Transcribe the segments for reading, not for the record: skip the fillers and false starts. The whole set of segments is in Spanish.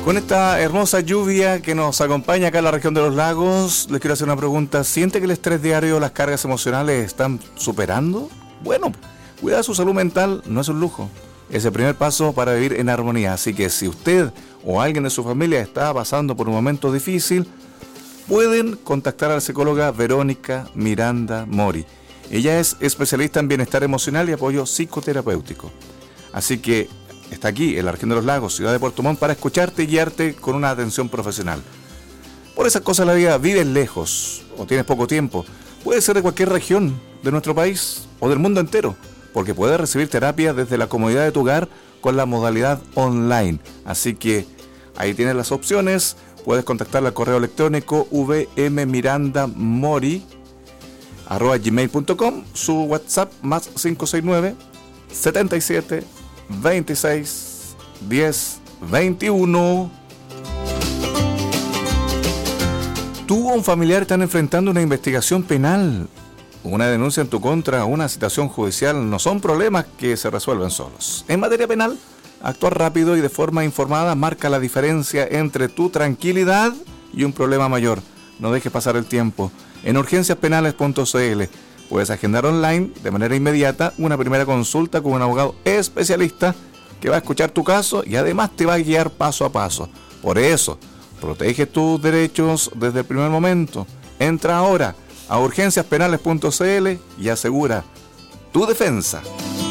Con esta hermosa lluvia que nos acompaña acá en la región de los lagos, les quiero hacer una pregunta. ¿Siente que el estrés diario, las cargas emocionales están superando? Bueno, cuidar su salud mental no es un lujo. Es el primer paso para vivir en armonía. Así que si usted o alguien de su familia está pasando por un momento difícil, pueden contactar a la psicóloga Verónica Miranda Mori. Ella es especialista en bienestar emocional y apoyo psicoterapéutico. Así que está aquí, en la región de los lagos, ciudad de Puerto Montt, para escucharte y guiarte con una atención profesional. Por esas cosas de la vida, vives lejos o tienes poco tiempo. Puede ser de cualquier región de nuestro país o del mundo entero, porque puedes recibir terapia desde la comodidad de tu hogar con la modalidad online. Así que ahí tienes las opciones. Puedes contactarla al correo electrónico vmmiranda.mori@gmail.com, su WhatsApp más 569 77 26 10 21. Tú o un familiar están enfrentando una investigación penal, una denuncia en tu contra o una citación judicial. No son problemas que se resuelven solos. En materia penal, actuar rápido y de forma informada marca la diferencia entre tu tranquilidad y un problema mayor. No dejes pasar el tiempo. En urgenciaspenales.cl puedes agendar online de manera inmediata una primera consulta con un abogado especialista que va a escuchar tu caso y además te va a guiar paso a paso. Por eso, protege tus derechos desde el primer momento. Entra ahora a urgenciaspenales.cl y asegura tu defensa.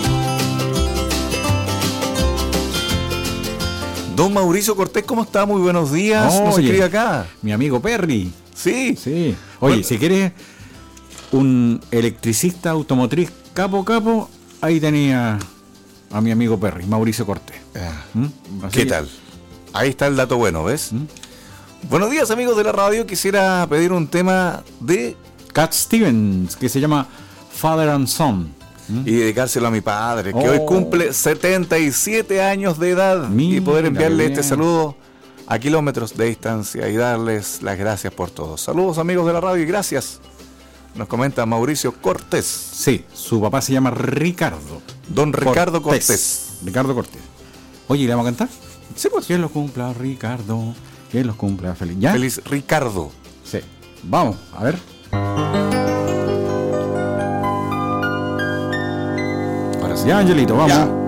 Don Mauricio Cortés, ¿cómo está? Muy buenos días. Nos escribe acá. Mi amigo Perry. Sí. Sí. Oye, bueno, si quieres un electricista automotriz capo, ahí tenía a mi amigo Perry, Mauricio Cortés. ¿Qué tal? Ahí está el dato bueno, ¿ves? Buenos días, amigos de la radio. Quisiera pedir un tema de Cat Stevens que se llama Father and Son. Y dedicárselo a mi padre, que hoy cumple 77 años de edad. Mira, y poder enviarle este saludo a kilómetros de distancia y darles las gracias por todo. Saludos, amigos de la radio, y gracias. Nos comenta Mauricio Cortés. Sí, su papá se llama Ricardo. Don Ricardo Cortés. Ricardo Cortés. Oye, ¿le vamos a cantar? Sí, pues. Que los cumpla Ricardo, que los cumpla feliz. ¿Ya? Feliz Ricardo. Sí. Vamos, a ver. Ahora sí. Ya, Angelito, vamos. Ya.